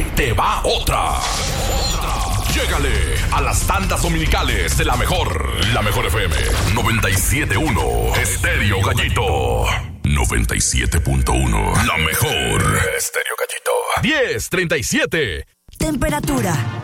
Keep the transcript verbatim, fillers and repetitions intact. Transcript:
te va otra. Llégale a las tandas dominicales de la mejor. La mejor F M noventa y siete punto uno. Estéreo Gallito. noventa y siete punto uno. La mejor. Estéreo Gallito. diez treinta y siete. Temperatura.